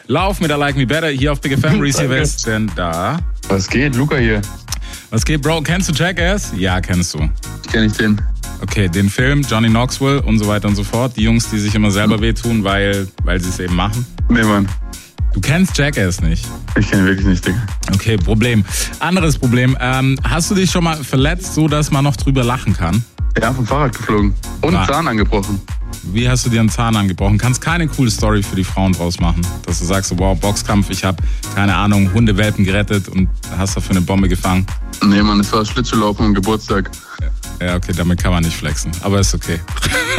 Lauf mit der Like Me Better hier auf Big FM. Reese, wer ist denn da? Was geht? Luca hier. Was geht, Bro? Kennst du Jackass? Ja, kennst du. Kenn ich den. Okay, den Film, Johnny Knoxville und so weiter und so fort. Die Jungs, die sich immer selber wehtun, weil sie es eben machen. Nee, Mann. Du kennst Jackass nicht? Ich kenne ihn wirklich nicht, Digga. Okay, Problem. Anderes Problem. Hast du dich schon mal verletzt, so dass man noch drüber lachen kann? Ja, vom Fahrrad geflogen. Und Zahn angebrochen. Wie hast du dir einen Zahn angebrochen? Kannst keine coole Story für die Frauen draus machen. Dass du sagst, wow, Boxkampf, ich habe, keine Ahnung, Hundewelpen gerettet und hast dafür eine Bombe gefangen. Nee, Mann, es war Schlittschuhlaufen am Geburtstag. Ja, okay, damit kann man nicht flexen. Aber ist okay.